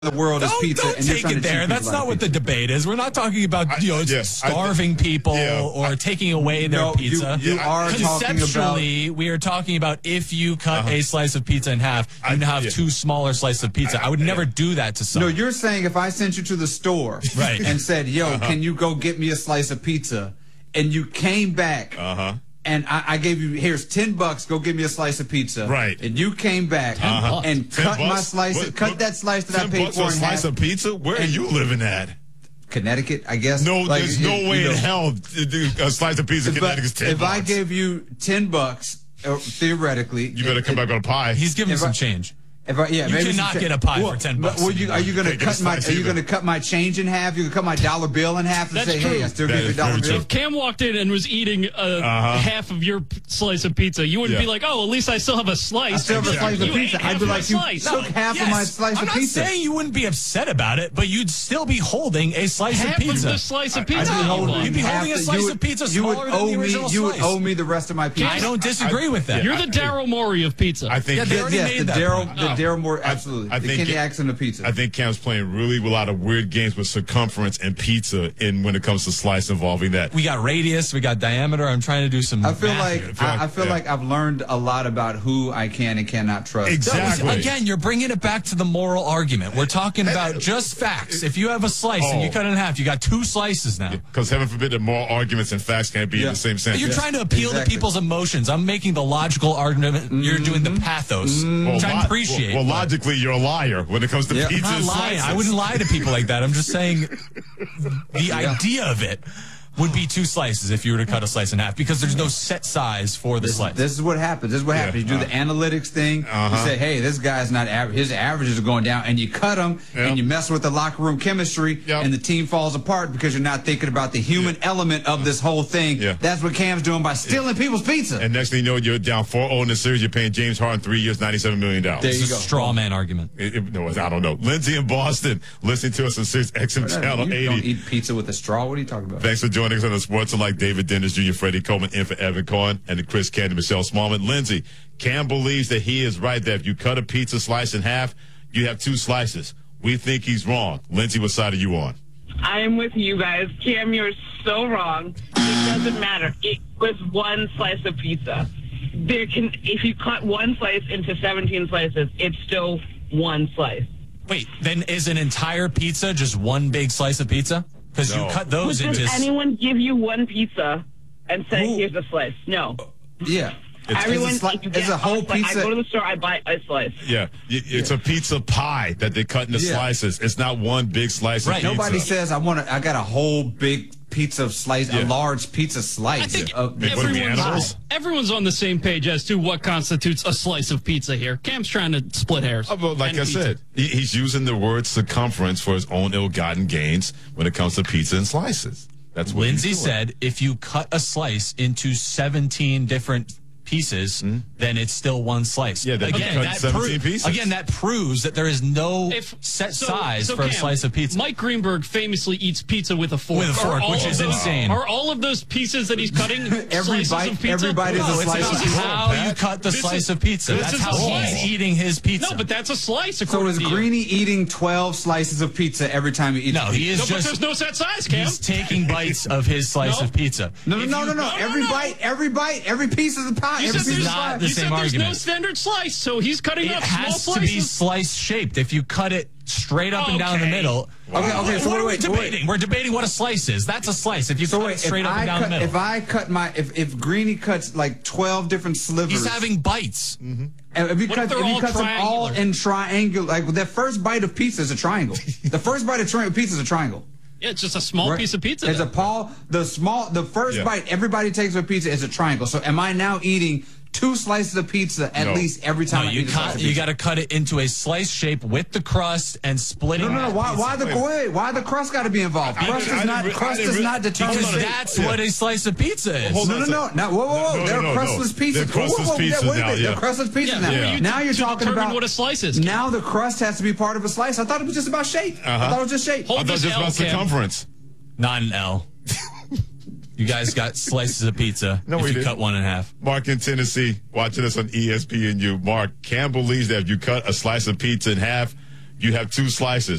the world is pizza. Don't and you're take trying it to cheat there. people That's out not of what the pizza. debate is. We're not talking about starving people or taking away their pizza. You are Conceptually, we are talking about if you cut a slice of pizza in half, you can have two smaller slices of pizza. I would never do that to someone. No, you're saying if I sent you to the store and said, yo, can you go get me a slice of pizza? And you came back and I gave you, here's $10, go get me a slice of pizza. Right. And you came back and cut my slice, cut that slice that I paid for in half. $10 a slice of pizza? Where are you living at? Connecticut, I guess. No, there's no way in hell to do a slice of pizza in Connecticut is $10. If I gave you $10, theoretically, you better come back on a pie. He's giving some change. You cannot get a pie for $10. Are you going to cut my? Are you going to cut my change in half? You going to cut my dollar bill in half and That's say, true. "Hey, I still give you a dollar bill." If Cam walked in and was eating half of your slice of pizza, you wouldn't be like, "Oh, at least I still have a slice." I still have a slice of pizza. I'd be like, "You took half of my slice of pizza." I'm not saying you wouldn't be upset about it, but you'd still be holding a slice of pizza. Half of the slice of pizza. You'd be holding a slice of pizza smaller than the original slice. You would owe me the rest of my pizza. I don't disagree with that. You're the Daryl Morey of pizza. I think they already made that. The Daryl Morey, absolutely. The Kenny Axon of pizza. I think Cam's playing really a lot of weird games with circumference and pizza when it comes to slice involving that. We got radius, we got diameter. I'm trying to do some I feel math. like I've learned a lot about who I can and cannot trust. Exactly. Again, you're bringing it back to the moral argument. We're talking about just facts. If you have a slice and you cut it in half, you got two slices now. Because heaven forbid that moral arguments and facts can't be in the same sentence. You're trying to appeal to people's emotions. I'm making the logical argument. You're doing the pathos, which I appreciate. Well, logically, you're a liar when it comes to pizza. I'm not lying. I wouldn't lie to people like that. I'm just saying the idea of it would be two slices if you were to cut a slice in half because there's no set size for the slice. This is what happens. You do the analytics thing. You say, hey, this guy's not average. His averages are going down. And you cut him and you mess with the locker room chemistry and the team falls apart because you're not thinking about the human element of this whole thing. That's what Cam's doing by stealing people's pizza. And next thing you know, you're down 4-0 in the series. You're paying James Harden 3 years, $97 million. There you go. It's a straw man argument. No, I don't know. Lindsay in Boston, listening to us on 6 XM Channel 80. You don't eat pizza with a straw. What are you talking about? Thanks for joining us on the Sports like David Dennis Jr., Freddie Coleman, in for Evan Cohen, and the Chris Candy, Michelle Smallman. Lindsay, Cam believes that he is right, that if you cut a pizza slice in half, you have two slices. We think he's wrong. Lindsay, what side are you on? I am with you guys. Cam, you're so wrong. It doesn't matter. It was one slice of pizza. If you cut one slice into 17 slices, it's still one slice. Wait, then is an entire pizza just one big slice of pizza? Because you cut those into... Does anyone give you one pizza and say, here's a slice? No. Yeah. It's a whole pizza. I go to the store, I buy a slice. Yeah. It's a pizza pie that they cut into slices. It's not one big slice of pizza. Nobody says, I got a whole big pizza slice, a large pizza slice. I think everyone's on the same page as to what constitutes a slice of pizza here. Cam's trying to split hairs. Like I said, he's using the word circumference for his own ill-gotten gains when it comes to pizza and slices. That's what Lindsay said. If you cut a slice into 17 different pieces, then it's still one slice. Yeah, again, that proves that there is no set size for a slice of pizza. Mike Greenberg famously eats pizza with a fork. With a fork, which is insane. Are all of those pieces that he's cutting slices of pizza? Everybody's a slice of pizza. How you cut the slice of pizza. That's how he's eating his pizza. No, but that's a slice. So is Greeny eating 12 slices of pizza every time he eats No, he is but there's no set size, Cam. He's taking bites of his slice of pizza. No. Every bite, every piece of the pie. Not the same argument. There's no standard slice, so he's cutting up small slices. It has to be slice shaped. If you cut it straight up and down the middle. Okay. So what are we debating? We're debating what a slice is. That's a slice. If you cut it straight up and down the middle. If I cut if Greeny cuts like 12 different slivers, he's having bites. And if he cuts them all in triangle, like that first bite of pizza is a triangle. The first bite of pizza is a triangle. Yeah, it's just a small piece of pizza. It's the first bite everybody takes of pizza is a triangle. So am I now eating 2 slices of pizza at least every time I eat a slice of pizza? You got to cut it into a slice shape with the crust and splitting. No. Why the crust got to be involved? Crust does not determine. Because that's what a slice of pizza is. No. Whoa. They're crustless pizzas. They're crustless pizzas now. They're crustless pizzas now. Now you're talking about what a slice is. Now the crust has to be part of a slice. I thought it was just about shape. I thought it was just shape. I thought it was just about circumference. Not an L. You guys got slices of pizza. No, if you cut one in half. Mark in Tennessee, watching us on ESPNU. Mark, Cam believes that if you cut a slice of pizza in half, You have 2 slices.